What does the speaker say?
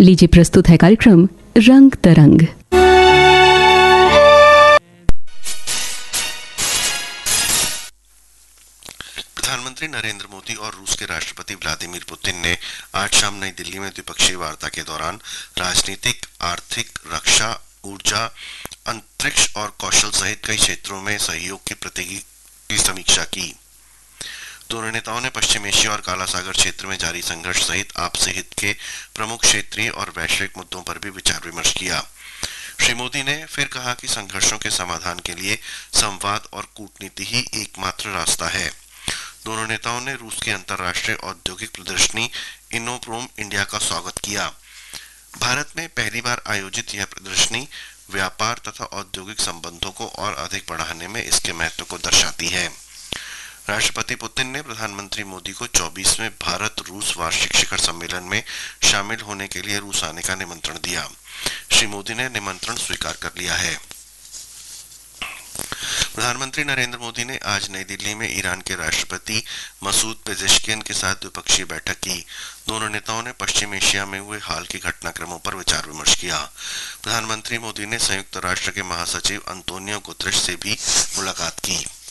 लीजिए प्रस्तुत है कार्यक्रम रंग तरंग। प्रधानमंत्री नरेंद्र मोदी और रूस के राष्ट्रपति व्लादिमीर पुतिन ने आज शाम नई दिल्ली में द्विपक्षीय वार्ता के दौरान राजनीतिक, आर्थिक, रक्षा, ऊर्जा, अंतरिक्ष और कौशल सहित कई क्षेत्रों में सहयोग की प्रगति की समीक्षा की। दोनों नेताओं ने पश्चिम एशिया और काला सागर क्षेत्र में जारी संघर्ष सहित आपसी हित के प्रमुख क्षेत्रीय और वैश्विक मुद्दों पर भी विचार विमर्श किया। श्री मोदी ने फिर कहा कि संघर्षों के समाधान के लिए संवाद और कूटनीति ही एकमात्र रास्ता है। दोनों नेताओं ने रूस की अंतर्राष्ट्रीय औद्योगिक प्रदर्शनी इनोप्रोम इंडिया का स्वागत किया। भारत में पहली बार आयोजित यह प्रदर्शनी व्यापार तथा औद्योगिक संबंधों को और अधिक बढ़ाने में इसके महत्व को दर्शाती है। राष्ट्रपति पुतिन ने प्रधानमंत्री मोदी को 24वें भारत रूस वार्षिक शिखर सम्मेलन में शामिल होने के लिए रूस आने का निमंत्रण दिया। श्री मोदी ने निमंत्रण स्वीकार कर लिया है। प्रधानमंत्री नरेंद्र मोदी ने आज नई दिल्ली में ईरान के राष्ट्रपति मसूद पेजेश्कियन के साथ द्विपक्षीय बैठक की। दोनों नेताओं ने पश्चिम एशिया में हुए हाल के घटनाक्रमों पर विचार विमर्श किया। प्रधानमंत्री मोदी ने संयुक्त राष्ट्र के महासचिव अंतोनियो गुतेरेस से भी मुलाकात की।